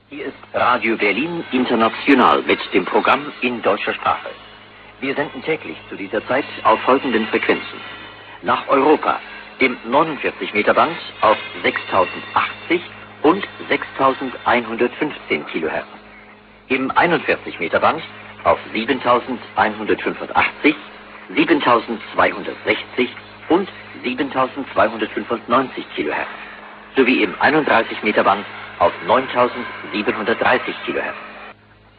Hier ist Radio Berlin International mit dem Programm in deutscher Sprache. Wir senden täglich zu dieser Zeit auf folgenden Frequenzen. Nach Europa im 49 Meter Band auf 6080 und 6115 Kilohertz. Im 41 Meter Band auf 7185, 7260 und 7295 Kilohertz. Sowie im 31 Meter Band auf 9730 Kilohertz.